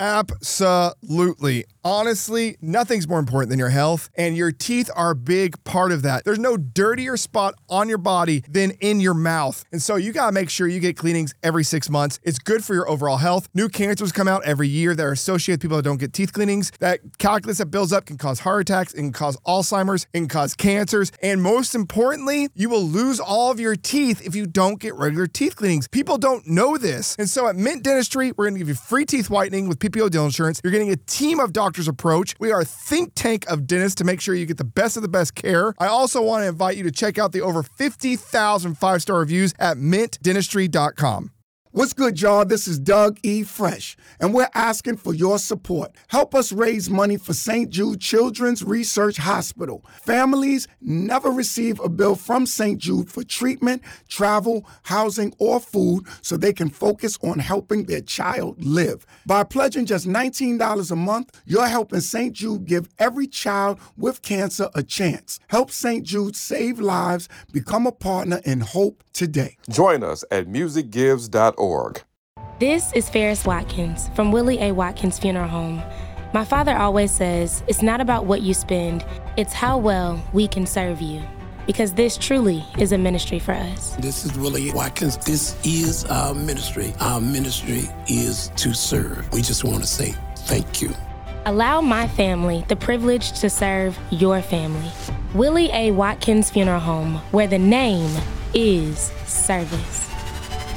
Absolutely. Honestly, nothing's more important than your health, and your teeth are a big part of that. There's no dirtier spot on your body than in your mouth. And so you gotta make sure you get cleanings every 6 months. It's good for your overall health. New cancers come out every year that are associated with people that don't get teeth cleanings. That calculus that builds up can cause heart attacks, it can cause Alzheimer's, it can cause cancers, and most importantly, you will lose all of your teeth if you don't get regular teeth cleanings. People don't know this. And so at Mint Dentistry, we're gonna give you free teeth whitening with PPO dental insurance. You're getting a team of doctors approach. We are a think tank of dentists to make sure you get the best of the best care. I also want to invite you to check out the over 50,000 5-star reviews at mintdentistry.com. What's good, y'all? This is Doug E. Fresh, and we're asking for your support. Help us raise money for St. Jude Children's Research Hospital. Families never receive a bill from St. Jude for treatment, travel, housing, or food so they can focus on helping their child live. By pledging just $19 a month, you're helping St. Jude give every child with cancer a chance. Help St. Jude save lives. Become a partner in hope today. Join us at musicgives.org. This is Ferris Watkins from Willie A. Watkins Funeral Home. My father always says, it's not about what you spend, it's how well we can serve you. Because this truly is a ministry for us. This is Willie A. Watkins. This is our ministry. Our ministry is to serve. We just want to say thank you. Allow my family the privilege to serve your family. Willie A. Watkins Funeral Home, where the name is service.